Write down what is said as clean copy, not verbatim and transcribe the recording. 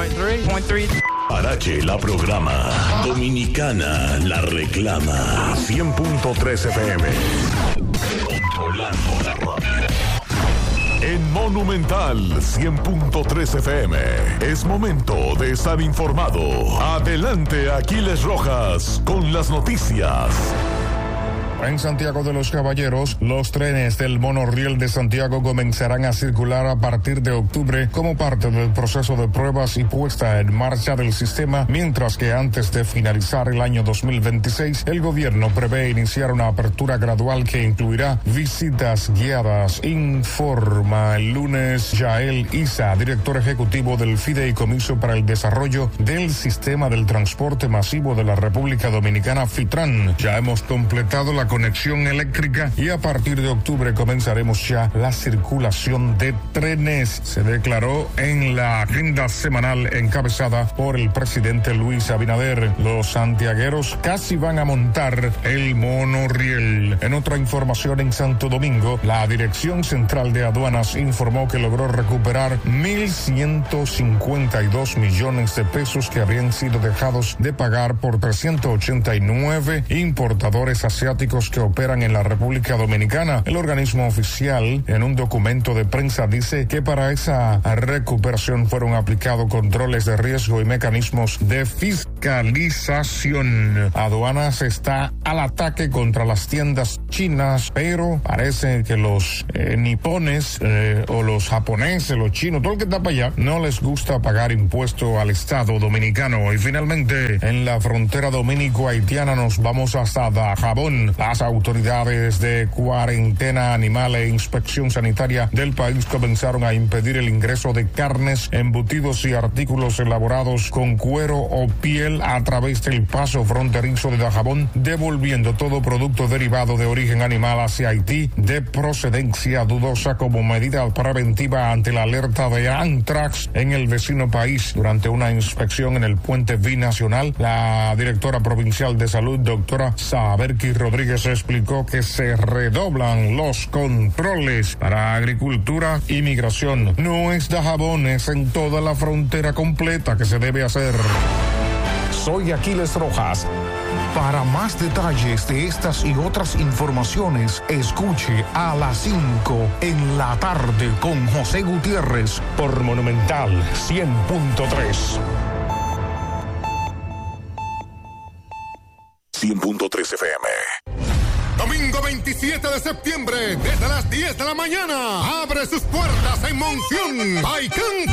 100.3. Arache la programa, Dominicana la reclama. 100.3 FM. Controlando la radio. En Monumental 100.3 FM. Es momento de estar informado. Adelante, Aquiles Rojas, con las noticias. En Santiago de los Caballeros, los trenes del monorriel de Santiago comenzarán a circular a partir de octubre como parte del proceso de pruebas y puesta en marcha del sistema, mientras que antes de finalizar el año 2026, el gobierno prevé iniciar una apertura gradual que incluirá visitas guiadas. Informa el lunes Yael Isa, director ejecutivo del Fideicomiso para el Desarrollo del Sistema del Transporte Masivo de la República Dominicana, FITRAN. Ya hemos completado la conexión eléctrica y a partir de octubre comenzaremos ya la circulación de trenes, se declaró en la agenda semanal encabezada por el presidente Luis Abinader. Los santiagueros casi van a montar el monorriel. En otra información, en Santo Domingo, la Dirección Central de Aduanas informó que logró recuperar 1.152 millones de pesos que habían sido dejados de pagar por 389 importadores asiáticos que operan en la República Dominicana. El organismo oficial, en un documento de prensa, dice que para esa recuperación fueron aplicados controles de riesgo y mecanismos de fiscalización. Aduanas está al ataque contra las tiendas chinas, pero parece que los nipones o los japoneses, los chinos, todo el que está para allá, no les gusta pagar impuesto al Estado dominicano. Y finalmente, en la frontera dominico-haitiana nos vamos hasta Dajabón. Las autoridades de cuarentena animal e inspección sanitaria del país comenzaron a impedir el ingreso de carnes, embutidos y artículos elaborados con cuero o piel a través del paso fronterizo de Dajabón, devolviendo todo producto derivado de origen animal hacia Haití de procedencia dudosa como medida preventiva ante la alerta de anthrax en el vecino país. Durante una inspección en el puente binacional, la directora provincial de salud, doctora Saberki Rodríguez, explicó que se redoblan los controles para agricultura y migración. No es Dajabón, es en toda la frontera completa que se debe hacer. Soy Aquiles Rojas. Para más detalles de estas y otras informaciones, escuche a las 5 en la tarde con José Gutiérrez por Monumental 100.3. 100.3 FM. Domingo 27 de septiembre, desde las 10 de la mañana, abre sus puertas en Monción. Baikán